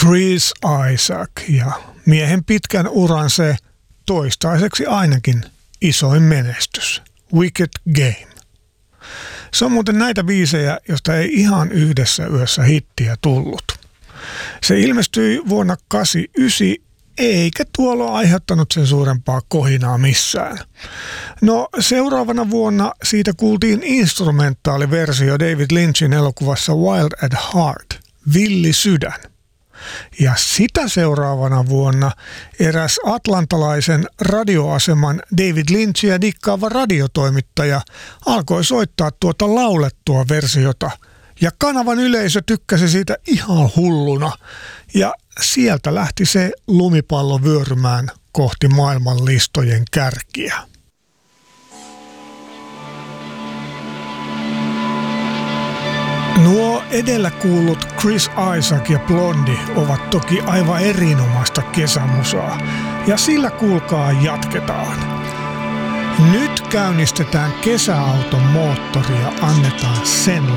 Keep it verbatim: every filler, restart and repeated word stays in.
Chris Isaak ja miehen pitkän uran se toistaiseksi ainakin isoin menestys, Wicked Game. Se on muuten näitä biisejä, josta ei ihan yhdessä yössä hittiä tullut. Se ilmestyi vuonna kahdeksankymmentäyhdeksän, eikä tuolloin aiheuttanut sen suurempaa kohinaa missään. No seuraavana vuonna siitä kuultiin instrumentaaliversio David Lynchin elokuvassa Wild at Heart, Villi sydän. Ja sitä seuraavana vuonna eräs atlantalaisen radioaseman David Lynchia dikkaava radiotoimittaja alkoi soittaa tuota laulettua versiota. Ja kanavan yleisö tykkäsi siitä ihan hulluna. Ja sieltä lähti se lumipallo vyörymään kohti maailman listojen kärkiä. Nuo edellä kuullut Chris Isaak ja Blondie ovat toki aivan erinomaista kesämusaa. Ja sillä kuulkaa jatketaan. Nyt käynnistetään kesäauton moottori ja annetaan sen